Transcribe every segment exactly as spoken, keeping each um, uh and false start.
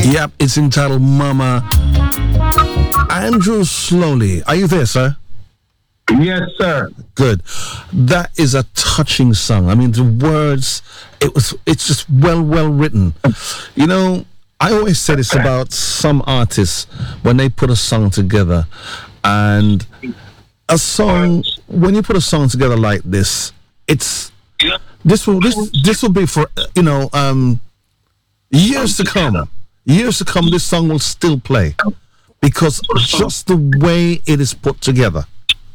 Yep, it's entitled Mama. Andrew Slowly. Are you there, sir? Yes, sir. Good. That is a touching song. I mean, the words, it was, it's just well, well written. You know, I always say this about some artists when they put a song together, and a song, when you put a song together like this, it's, this will, this, this will be for, you know, um, years to come. Years to come, this song will still play because just the way it is put together.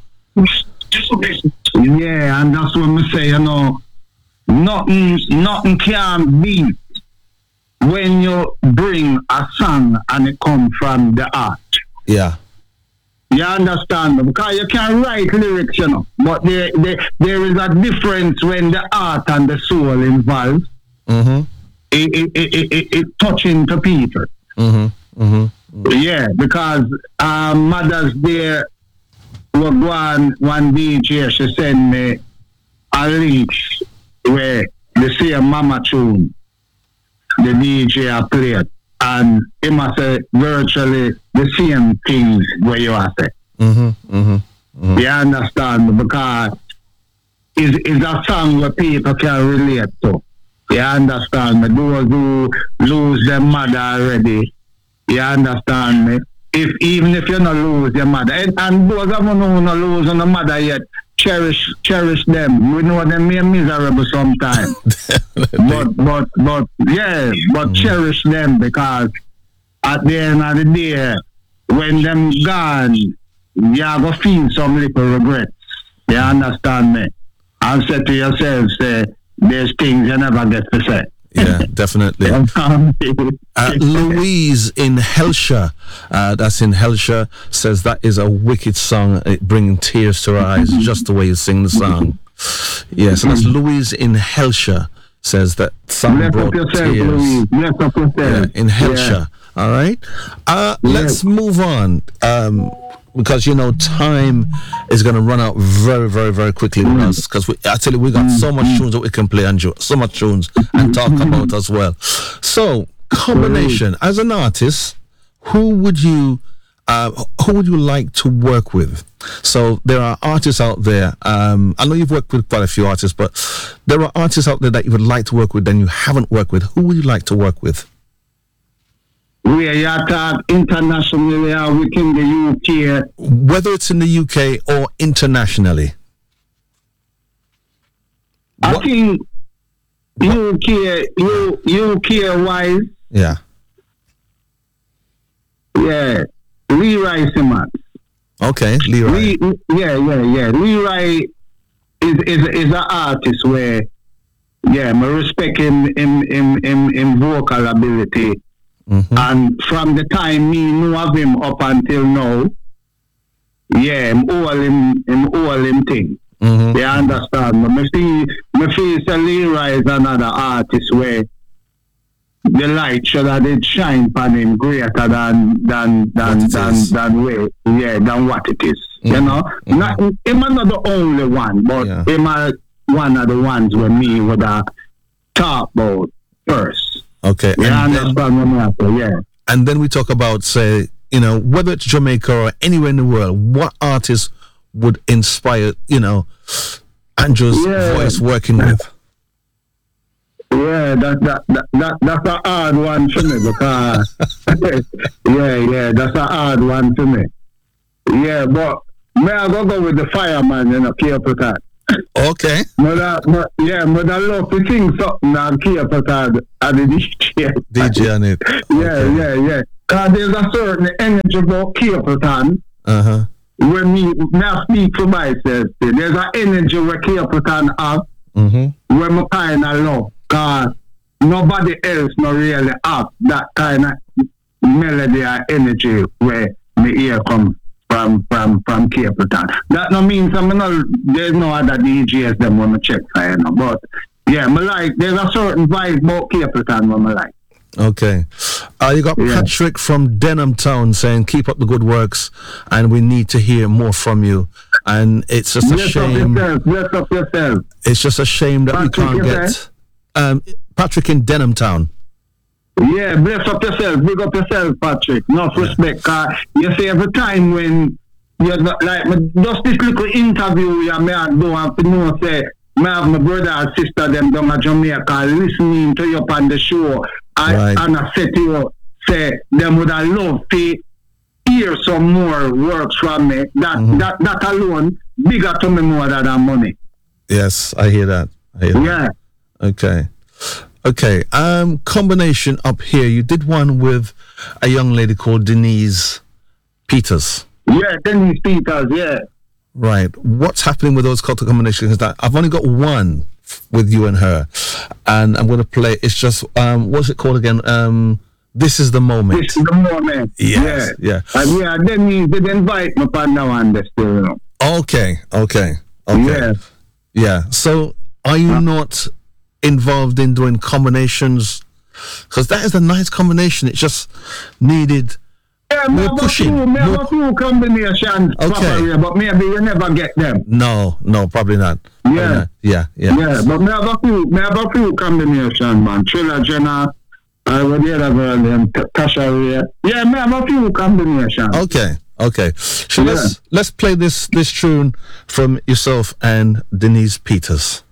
Yeah, and that's what I say, you know, nothing, nothing can beat when you bring a song and it comes from the art. Yeah. You understand? Because you can write lyrics, you know, but there, there, there is a difference when the art and the soul involved. Mm-hmm. It, it, it, it, it, it touching to people. Mm-hmm. Mm-hmm. Yeah, because uh, Mother's Day, we go on one D J, she sent me a link where the same mama tune the D J a played, and it must say virtually the same things where you are saying. Mm-hmm. Mm-hmm. Mm-hmm. You understand? Because it's, it's a song where people can relate to. You understand me? Those who lose their mother already, you understand me? If even if you not lose your mother, and, and those of them who not lose on the mother yet, cherish cherish them. We know them may miserable sometimes, but but but yeah, but mm. cherish them, because at the end of the day, when them gone, you are gonna feel some little regrets. You understand me? And say to yourself, say, there's things you never get to say. Yeah, definitely. uh, Louise in Hellshire, uh, that's in Hellshire, says that is a wicked song, it bringing tears to her eyes, just the way you sing the song. Yeah, so that's Louise in Hellshire, says that song Lift brought yourself, tears. Louise. Lift up yourself. Yeah, in Hellshire. Yeah. All right. Uh, yes. Let's move on. Um, because, you know, time is going to run out very, very, very quickly with mm. us. Because I tell you, we got mm. so much tunes that we can play, and so much tunes and talk about as well. So, combination, as an artist, who would you uh, who would you like to work with? So, there are artists out there. Um, I know you've worked with quite a few artists, but there are artists out there that you would like to work with and you haven't worked with. Who would you like to work with? We are talk internationally or within the U K. Whether it's in the U K or internationally. I what? think U K, U, UK wise. Yeah. Yeah. Leroy Simmons. Okay, Leroy. Lee, yeah, yeah, yeah. Leroy is is is an artist where, yeah, I respect him in in in in vocal ability. Mm-hmm. And from the time me know of him up until now, yeah, I'm all him, I'm all him thing. Mm-hmm. You understand? Me see, me feel say Leroy is another artist where the light should have did shine upon him greater than than than than, than, than way, yeah, than what it is. Mm-hmm. You know, mm-hmm. not him is not the only one, but yeah. him is one of the ones where me would have talk about first. Okay, yeah, and then, yeah. And then we talk about, say, you know, whether it's Jamaica or anywhere in the world, what artists would inspire, you know, Andrew's yeah. voice working with? Yeah, that, that, that, that, that's a hard one for me, because, yeah, yeah, that's a hard one for me. Yeah, but may I go go with the fireman, you know, Cape Okay. Mother, mother, yeah, but I love to sing something and Keep it at the D J. D J on it. Okay. Yeah, yeah, yeah. Because there's a certain energy about Keep it on. Uh-huh. When me, me I speak for myself, there's an energy where Keep it on have, mm-hmm. where I kind of love. Because nobody else not really have that kind of melody or energy where me ear comes from from from Capleton. That no means I mean no, there's no other D Js them when I check for, you know. But yeah, me like there's a certain vibe about Capleton when I like. Okay. Uh, you got yeah. Patrick from Denham Town saying keep up the good works and we need to hear more from you. And it's just a Bless shame. Up Bless up yourself. It's just a shame that Patrick, we can't get um, Patrick in Denham Town. Yeah, bless up yourself, big up yourself, Patrick. Enough yeah. respect. Cause you see, every time when you're not, like, just this little interview, you may have do and to know, say, I have my brother and sister them down at Jamaica listening to you on the show. I, right. And I said to you, say, them would have loved to hear some more works from me. That, mm-hmm. that, that alone, bigger to me more than money. Yes, I hear that. I hear that. Yeah. Okay. Okay. Um, combination up here. You did one with a young lady called Denise Peters. Yeah, Denise Peters, yeah. Right. What's happening with those culture combinations? That I've only got one with you and her, and I'm going to play. It's just um, what's it called again? Um, this is the moment. This is the moment. Yes, yeah, yeah. And yeah, then you did invite me on that one. Still, you know. Okay, okay, okay. Yeah, yeah. So, are you not involved in doing combinations? Because that is a nice combination. It just needed. Yeah, more pushing. Few, more have a few combinations, okay. Properly, but maybe you never get them. No, no, probably not. Yeah, probably not. yeah, yeah. Yeah, but me have a few, me have a few combinations, man. Trilla Jenna, I would the other girl, them Tasha. Yeah, me have a few combinations. Okay, okay. So yeah. let's let's play this this tune from yourself and Denise Peters.